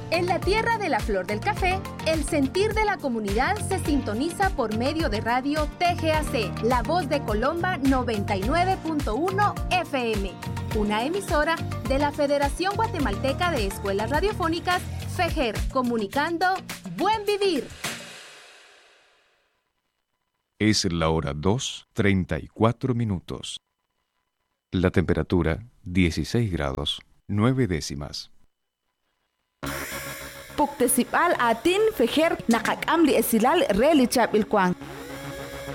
En la tierra de la flor del café, el sentir de la comunidad se sintoniza por medio de radio TGAC, La Voz de Colomba 99.1 FM, una emisora de la Federación Guatemalteca de Escuelas Radiofónicas, FEGER, comunicando Buen Vivir. Es la hora 2:34 minutos. La temperatura 16 grados 9 décimas. Puktesipal atin feher nakakam li esilal reli chap ilkwang.